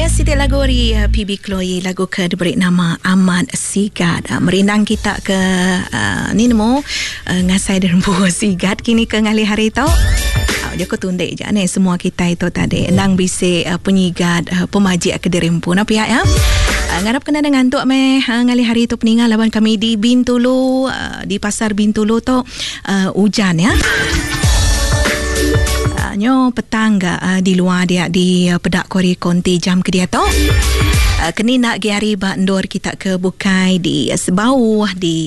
Siti lagu dari PB Chloe, lagu ke diberi nama Aman Sigat. Merindang kita ke ni nemo ngasai derempu sigat kini ke ngali hari tau. Dia ko tundek je ni semua kita itu tadi nang bisi penyigat pemajik ke derempu na pihak ya. Ngarap kena dengan tuk meh ngali hari tu peninggal lawan kami di Bintulu, di pasar Bintulu tu hujan ya. Nyo petang di luar dia di pedak kori konti jam ke dia tu. Kini nak giari bandor kita ke bukai di Sebau di